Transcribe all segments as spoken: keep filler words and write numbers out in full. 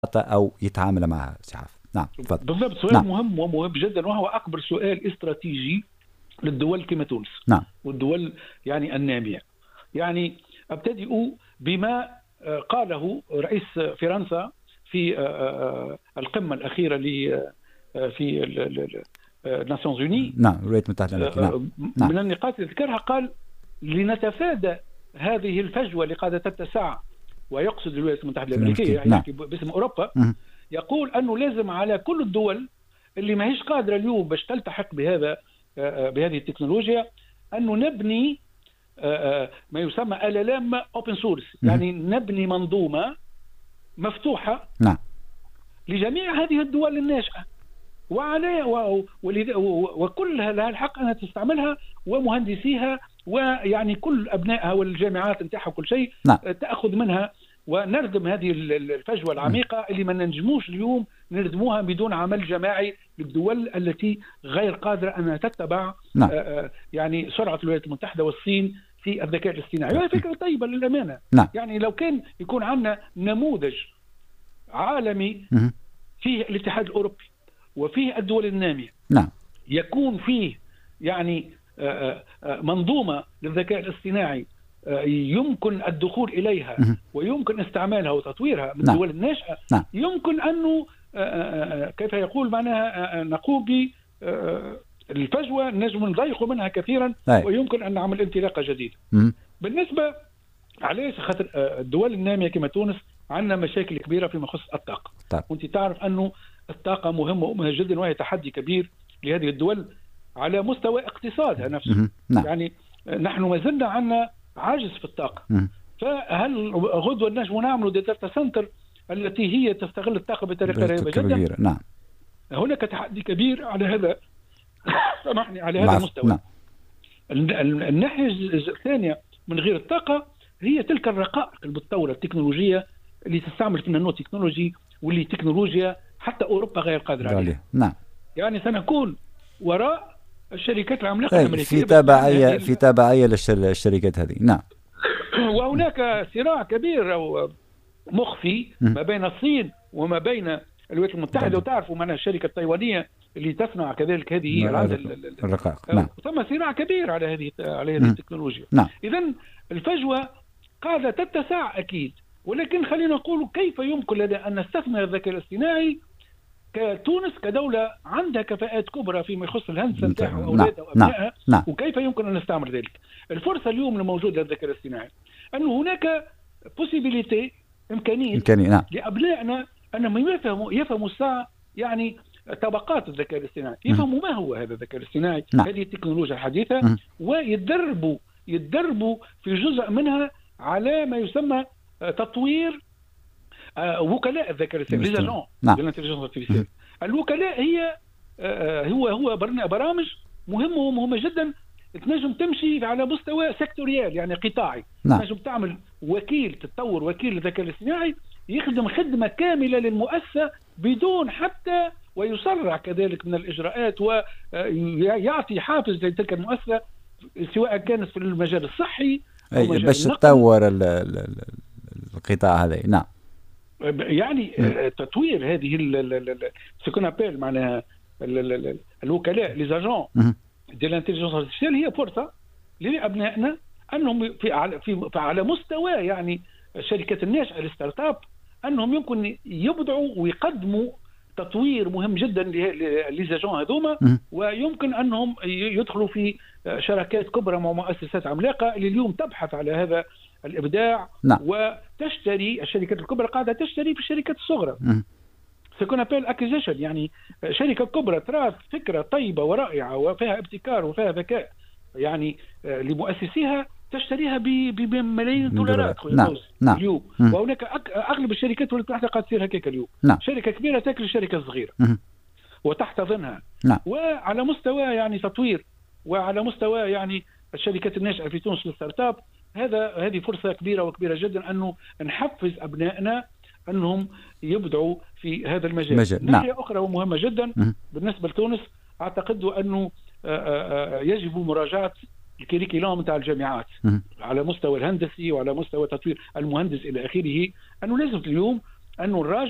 أو يتعامل معها سعاف. نعم تفضل. بالضبط، سؤال نعم. مهم ومهم جدا، وهو أكبر سؤال استراتيجي للدول كما تونس. نعم. والدول يعني النامية. يعني أبتدئ بما قاله رئيس فرنسا في القمة الأخيرة في الناسيونز أوني. نعم الولايات المتحدة الأمريكية. نعم. من النقاط اللي ذكرها قال لنتفادى هذه الفجوة اللي قاعدة تتسع، ويقصد الولايات المتحدة الأمريكية يعني نعم. باسم أوروبا. م- يقول أنه لازم على كل الدول اللي ما هيش قادرة اليوم باش تلتحق بهذا بهذه التكنولوجيا أنه نبني ما يسمى ال ال ام open source، يعني نبني منظومة مفتوحة نعم. لجميع هذه الدول الناشئة، وعلى وكلها لها الحق أنها تستعملها، ومهندسيها ويعني كل أبنائها والجامعات نتاعها وكل شيء نعم. تأخذ منها، ونردم هذه الفجوة العميقة اللي ما ننجموش اليوم نردموها بدون عمل جماعي للدول التي غير قادرة أن تتبع نعم. يعني سرعة الولايات المتحدة والصين في الذكاء الاصطناعي. وهي فكرة طيبة للأمانة. نعم. يعني لو كان يكون عندنا نموذج عالمي فيه الاتحاد الأوروبي وفيه الدول النامية، نعم. يكون فيه يعني منظومة للذكاء الاصطناعي يمكن الدخول إليها ويمكن استعمالها وتطويرها من نعم. الدول الناشئة، نعم. يمكن أنه كيف يقول معناها نقوم بالفجوة نجم نضيق منها كثيرا. أي. ويمكن أن نعمل انطلاقة جديدة. مم. بالنسبة عليه خاطر الدول النامية كما تونس عندنا مشاكل كبيرة فيما يخص الطاقة. طيب. وانت تعرف أنه الطاقة مهمة ومهمة جدا، وهي تحدي كبير لهذه الدول على مستوى اقتصادها نفسه. نعم. يعني نحن ما زلنا عندنا عاجز في الطاقة. مم. فهل غدوة نجم نعمل داتا سنتر التي هي تستغل الطاقة بطريقة رهيبة جدا؟ نعم. هناك تحدي كبير على هذا سامحني على هذا المستوى. نعم. الناحية الثانية من غير الطاقة هي تلك الرقائق المتطورة التكنولوجية اللي تستعمل في النانو تكنولوجي، واللي تكنولوجيا حتى أوروبا غير قادرة عليها. نعم. يعني سنكون وراء الشركات العملاقة الأمريكية في تبعية في تبعية للشركات هذه. نعم. وهناك صراع كبير أو مخفي ما بين الصين وما بين الولايات المتحدة. وتعرفوا معنا الشركة التايوانية اللي تصنع كذلك هذه الرقائق. نعم. ثم صراع كبير على هذه على هذه التكنولوجيا. نعم. إذن الفجوة قاعدة تتسع أكيد، ولكن خلينا نقول كيف يمكن لنا أن نستثمر الذكاء الاصطناعي كتونس كدولة عندها كفاءات كبرى فيما يخص الهندسة نتاعها وأولادها وأبنائها. نعم. وكيف يمكن أن نستعمل ذلك. الفرصة اليوم الموجودة للذكاء الاصطناعي أنه هناك possibility إمكانية نعم. لأبنائنا أنهم يفهموا يفهموا الساعة يعني طبقات الذكاء الاصطناعي، يفهموا ما هو هذا الذكاء الاصطناعي. نعم. هذه التكنولوجيا الحديثة. م. ويتدربوا يتدربوا في جزء منها على ما يسمى تطوير وكلاء الذكاء الاصطناعي. نعم. الوكلاء هي هو هو برامج مهمة ومهمة جدا، تنجم تمشي على مستوى سيكتوريال يعني قطاعي. نعم. تنجم تعمل وكيل تتطور وكيل الذكاء الاصطناعي يخدم خدمة كاملة للمؤسسة بدون حتى، ويسرع كذلك من الإجراءات ويعطي حافز لتلك المؤسسة سواء كانت في المجال الصحي أي باش تطور القطاع هذا. نعم. يعني م. تطوير هذه سكون ابيل معناها الوكلاء لي زاجون دي لانتيليجنس ارتيفيسيال هي فرصة لأبنائنا أنهم في على في على مستوى يعني الشركات الناشئة الستارت اب أنهم يمكن يبدعوا ويقدموا تطوير مهم جدا لي زاجون هذوما، ويمكن أنهم يدخلوا في شراكات كبرى مع مؤسسات عملاقة اللي اليوم تبحث على هذا الإبداع. نعم. وتشتري الشركات الكبرى قاعدة تشتري في الشركات الصغرى. سيكون أبيل أكيزيشن يعني شركة كبرى ترى فكرة طيبة ورائعة وفيها ابتكار وفيها ذكاء يعني لمؤسسيها تشتريها بملايين الدولارات. نعم. نعم. اليوم. وهناك أغلب الشركات والتي قاعدة تصير هكاك اليوم. نعم. شركة كبيرة تاكل الشركة الصغيرة وتحتضنها. نعم. وعلى مستوى يعني تطوير وعلى مستوى يعني الشركات الناشئة في تونس للستارت اب، هذا هذه فرصة كبيرة وكبيرة جدا أنه نحفز أبنائنا أنهم يبدعوا في هذا المجال. ناحية نعم. أخرى ومهمة جدا م- بالنسبة لتونس، أعتقد أنه يجب مراجعة الكريكولوم نتاع الجامعات م- على مستوى الهندسي وعلى مستوى تطوير المهندس إلى آخره، أنه لازم اليوم أنه نراجع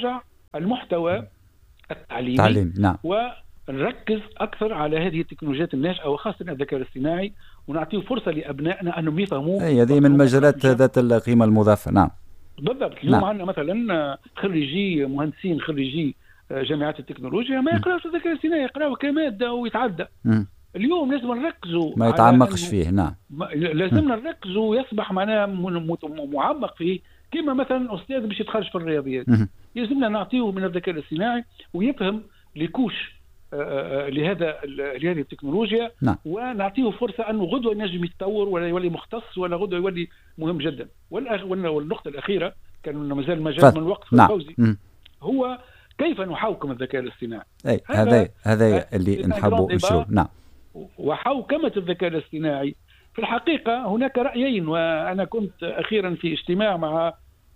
المحتوى التعليمي تعليم. نعم. ونركز أكثر على هذه التكنولوجيات الناشئة وخاصة الذكاء الاصطناعي، ونعطيه فرصة لأبنائنا أنهم يفهموا. أي هذه من مجالات ذات القيمة المضافة. نعم بالضبط. اليوم نعم. عندنا مثلا خريجي مهندسين خريجي جامعات التكنولوجيا ما يقراوش الذكاء الاصطناعي، يقراوه كمادة ويتعدى. م. اليوم لازم نركزوا، ما يتعمقش فيه. نعم لازمنا نركزوا يصبح معناه معمق فيه، كما مثلا أستاذ باش يتخرج في الرياضيات يلزمنا نعطيه من الذكاء الاصطناعي ويفهم لكوش لهذا لهذه التكنولوجيا. نعم. ونعطيه فرصة أنه غدوة ينجم يتطور ولا يولي مختص ولا غدوة يولي مهم جدا. والنقطة الأخيرة كان مازال المجال من الوقت في الفوزي. نعم. هو كيف نحوكم الذكاء الاصطناعي. أي هذا هذا اللي نحبه نشوف. نعم. وحوكمة الذكاء الاصطناعي في الحقيقة هناك رأيين، وأنا كنت أخيرا في اجتماع مع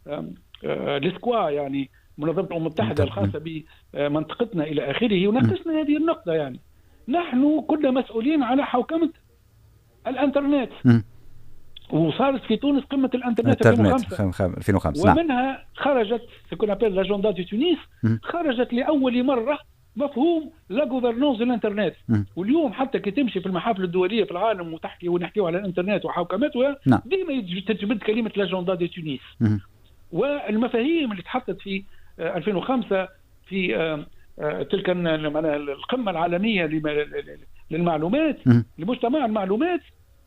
الاسكوا يعني منظمة الأمم المتحدة الخاصة بمنطقتنا إلى آخره، وناقشنا هذه النقطة. يعني نحن كنا مسؤولين على حوكمة الانترنت، م. وصارت في تونس قمة الانترنت ألفين وخمسة. ومنها خرجت سكون ابل لاجوندا دي تونس، خرجت لأول مرة مفهوم لا غوفرنونس الانترنت. واليوم حتى كي تمشي في المحافل الدوليه في العالم وتحكي ونحكيوا على الانترنت وحوكمتها ديما تجبد كلمه لاجوندا دي تونس. والمفاهيم اللي تحطت في ألفين وخمسة في تلك القمه العالميه للمعلومات لمجتمع المعلومات،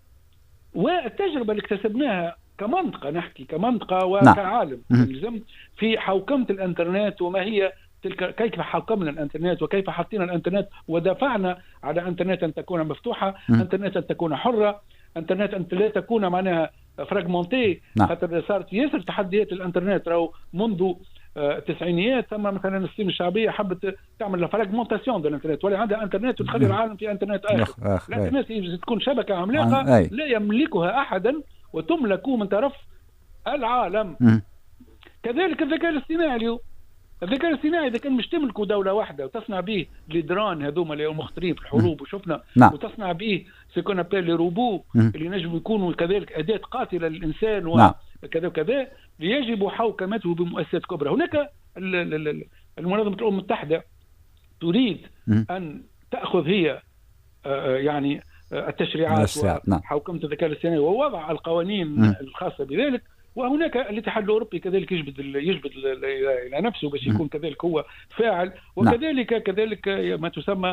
والتجربه اللي اكتسبناها كمنطقه، نحكي كمنطقه وكعالم يلزم في حوكمه الانترنت، وما هي تلك كيف حكمنا الانترنت وكيف حطينا الانترنت ودافعنا على انترنت ان تكون مفتوحه، م. انترنت ان تكون حره، انترنت ان لا تكون معناها فراغمونتي. خاطر صارت ياسر تحديات الانترنت راهو منذ التسعينيات. ثم مثلا الصين الشعبيه حبت تعمل فراغمونتاسيون دو الانترنت، ولا عندها انترنت وتخلي العالم في انترنت اخر. الانترنت تكون شبكه عملاقه لا يملكها احدا وتملك من طرف العالم. م. كذلك الذكاء الاصطناعي اليوم، الذكاء الاصطناعي اذا كان مش تملكه دوله واحده وتصنع به لي درون هذوما اللي مخطرين في الحروب وشفنا، نعم. وتصنع به سيكون ابل لي روبو اللي نجم يكونوا كذلك اداه قاتله للانسان نعم. وكذا وكذا، يجب حوكمته بمؤسسات كبرى. هناك المنظمه الامم المتحده تريد م. ان تاخذ هي يعني التشريعات وحوكمه الذكاء الاصطناعي ووضع القوانين م. الخاصه بذلك. وهناك الاتحاد الاوروبي كذلك يجبد يجبد الى نفسه باش يكون كذلك هو فاعل، وكذلك نعم. كذلك ما تسمى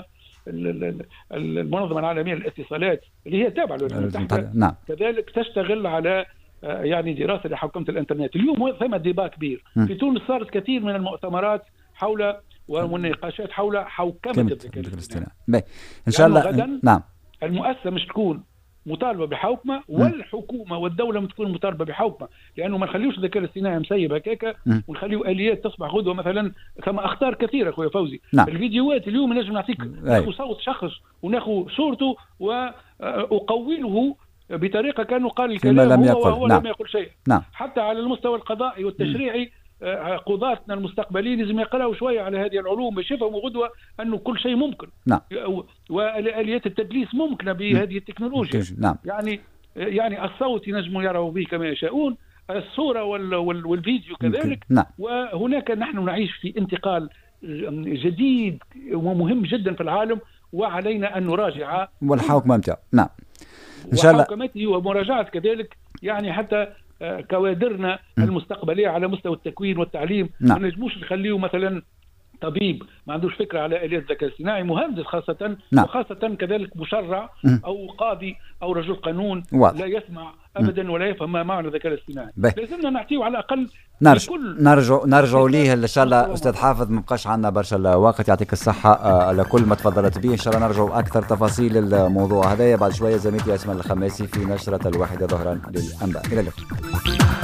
المنظمه العالميه للاتصالات اللي هي تابعه للامم المتحده، نعم. كذلك تشتغل على يعني دراسه لحوكمه الانترنت. اليوم ثم ديبا كبير م. في تونس صارت كثير من المؤتمرات حول والنقاشات حول حوكمه الذكاء الاصطناعي. ان شاء الله. نعم. المؤسسه مش تكون مطالبه بحوكمه، والحكومه والدوله مش تكون مطالبه بحوكمه، لانه ما نخليوش الذكاء الاصطناعي مسيب هكاكا ونخليه اليات تصبح غدوه. مثلا ثم اخطار كثيره اخويا فوزي. نعم. الفيديوهات اليوم نجم نعطيك ناخذ صوت شخص وناخذ صورته واقوله بطريقه كانه قال الكلام لم هو يقل. وهو نعم. لم يقل شيء. نعم. حتى على المستوى القضائي والتشريعي قضاتنا المستقبليين لازم يقراوا شويه على هذه العلوم باش يفهموا غدوه انه كل شيء ممكن. نعم. واليات التدليس ممكنه بهذه التكنولوجيا. نعم. يعني يعني الصوت ينجموا يروا به كما يشاءون، الصوره والفيديو كذلك. نعم. وهناك نحن نعيش في انتقال جديد ومهم جدا في العالم، وعلينا ان نراجع والحوكمه ممتع. نعم ان شاء الله. وحوكمته ومراجعه كذلك يعني حتى كوادرنا المستقبليه على مستوى التكوين والتعليم. نعم. ما نجموش نخليه مثلا طبيب ما عندوش فكره على اليات الذكاء الاصطناعي، مهندس خاصه. نعم. وخاصه كذلك مشرع او قاضي او رجل قانون واضح. لا يسمع ابدا ولا يفهم ما معنى الذكاء الاصطناعي. لازمنا نعطيه على الاقل نرجع نرجع نرجع ليه ان شاء الله. استاذ حافظ ما بقاش عندنا برشا الوقت، يعطيك الصحه على كل ما تفضلت به. ان شاء الله نرجع اكثر تفاصيل الموضوع هذايا بعد شويه. زميلتي اسماء الخماسي في نشره الواحده ظهرا للانباء. الى اللقاء.